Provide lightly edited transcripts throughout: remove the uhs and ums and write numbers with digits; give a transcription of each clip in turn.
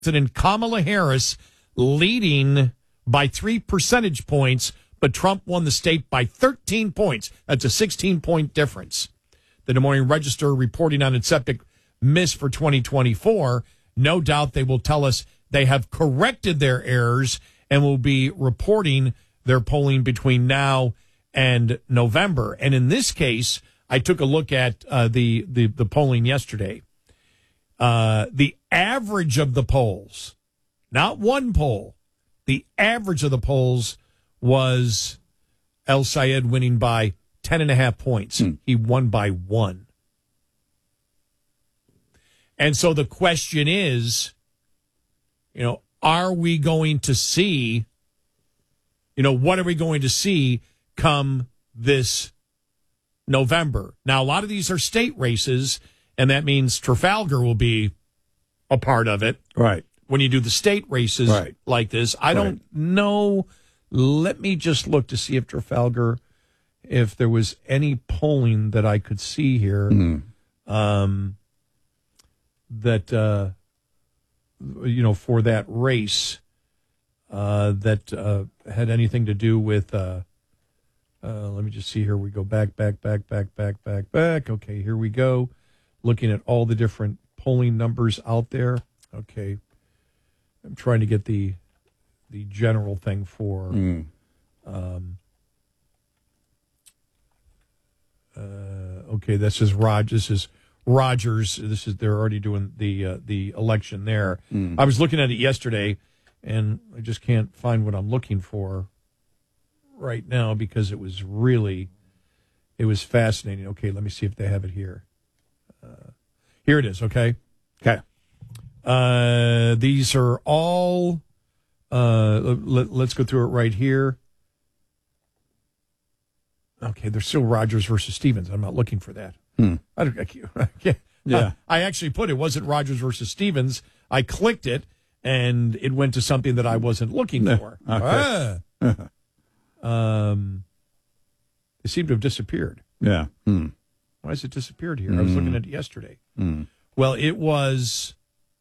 President Kamala Harris leading by 3 percentage points, but Trump won the state by 13 points. That's a 16-point difference. The Des Moines Register reporting on its septic miss for 2024. No doubt they will tell us they have corrected their errors and will be reporting their polling between now and November. And in this case, I took a look at the polling yesterday. The average of the polls, not one poll, the average of the polls was El Sayed winning by 10.5 points. He won by 1. And so the question is, are we going to see, what are we going to see come this November? Now, a lot of these are state races, and that means Trafalgar will be a part of it. Right. When you do the state races like this. I don't know. Let me just look to see if Trafalgar, if there was any polling that I could see here that, for that race that had anything to do with, let me just see here. We go back. Okay, here we go. Looking at all the different polling numbers out there. Okay. I'm trying to get the general thing for okay, this is Rogers. They're already doing the election there. I was looking at it yesterday, and I just can't find what I'm looking for right now because it was fascinating. Okay, let me see if they have it here. Here it is. Okay. These are all. Let's go through it right here. Okay, there's still Rogers versus Stevens. I'm not looking for that. I actually put it wasn't Rogers versus Stevens. I clicked it, and it went to something that I wasn't looking for. Okay. It seemed to have disappeared. Yeah. Why has it disappeared here? I was looking at it yesterday. Well, it was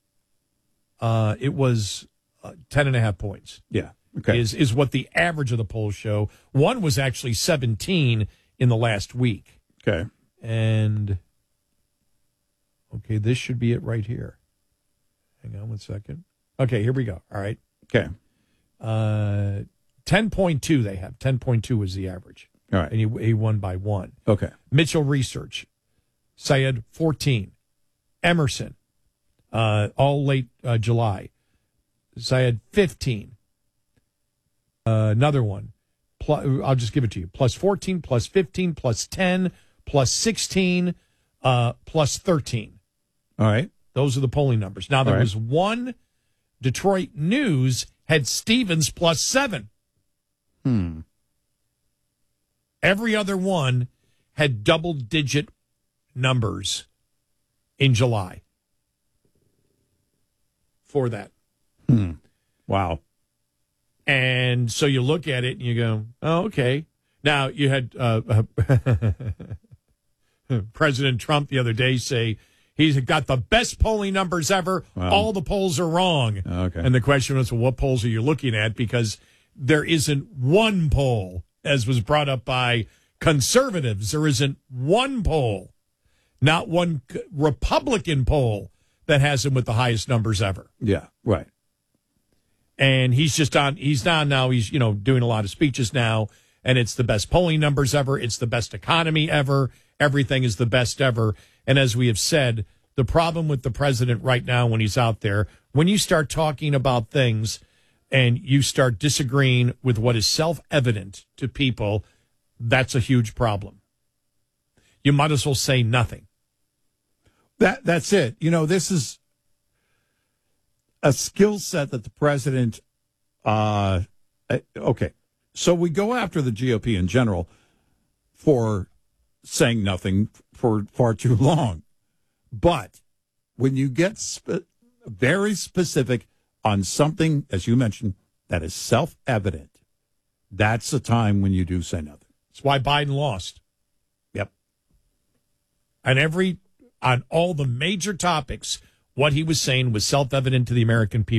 10.5 points. Yeah. Okay. Is what the average of the polls show. One was actually 17 in the last week. Okay. And, okay, this should be it right here. Hang on 1 second. Okay, here we go. All right. Okay. 10.2 they have. 10.2 was the average. All right. And he won by 1. Okay. Mitchell Research, Syed 14. Emerson, all late July. Syed 15. Another one. I'll just give it to you. Plus 14, plus 15, plus 10, plus 16, plus 13. All right. Those are the polling numbers. Now, there was one. Detroit News had Stevens plus 7. Every other one had double-digit numbers in July for that. Wow. And so you look at it and you go, oh, okay. Now, you had President Trump the other day say he's got the best polling numbers ever. Wow. All the polls are wrong. Okay. And the question was, well, what polls are you looking at? Because there isn't one poll, as was brought up by conservatives. There isn't one poll, not one Republican poll that has him with the highest numbers ever. Yeah, right. And he's doing a lot of speeches now, and it's the best polling numbers ever. It's the best economy ever. Everything is the best ever. And as we have said, the problem with the president right now when he's out there, when you start talking about things and you start disagreeing with what is self-evident to people, that's a huge problem. You might as well say nothing. That's it. This is a skill set that the president, okay. So we go after the GOP in general for saying nothing for far too long. But when you get very specific on something, as you mentioned, that is self-evident, that's the time when you do say nothing. That's why Biden lost. Yep. On all the major topics, what he was saying was self-evident to the American people.